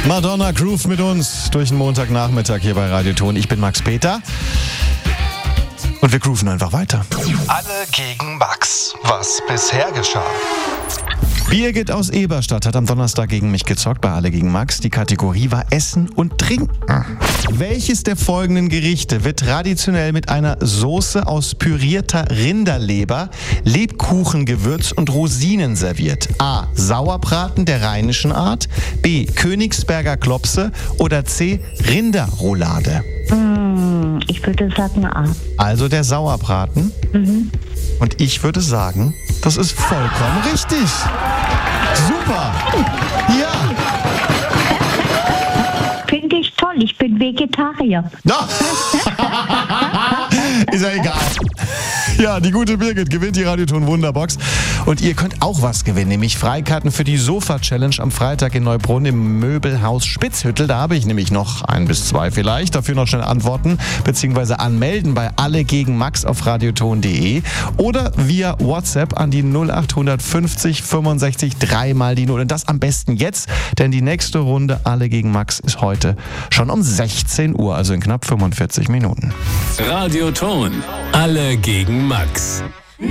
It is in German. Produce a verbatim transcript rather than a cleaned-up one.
Madonna Groove mit uns durch den Montagnachmittag hier bei Radioton. Ich bin Max Peter und wir grooven einfach weiter. Alle gegen Max. Was bisher geschah. Birgit aus Eberstadt hat am Donnerstag gegen mich gezockt bei Alle gegen Max. Die Kategorie war Essen und Trinken. Welches der folgenden Gerichte wird traditionell mit einer Soße aus pürierter Rinderleber, Lebkuchengewürz und Rosinen serviert? A. Sauerbraten der rheinischen Art, B. Königsberger Klopse oder C. Rinderroulade? Hm, ich würde sagen A. Also der Sauerbraten. Mhm. Und ich würde sagen, das ist vollkommen richtig. Super. Ja. Finde ich toll, ich bin Vegetarier. No. Ist ja egal. Ja, die gute Birgit gewinnt die Radioton Wunderbox. Und ihr könnt auch was gewinnen, nämlich Freikarten für die Sofa-Challenge am Freitag in Neubrunn im Möbelhaus Spitzhüttel. Da habe ich nämlich noch ein bis zwei vielleicht. Dafür noch schnell antworten bzw. anmelden bei alle gegen Max auf radioton punkt de oder via WhatsApp an die null acht fünfzig fünfundsechzig drei mal die null. Und das am besten jetzt, denn die nächste Runde Alle gegen Max ist heute schon um sechzehn Uhr, also in knapp fünfundvierzig Minuten. Radioton. Alle gegen Max.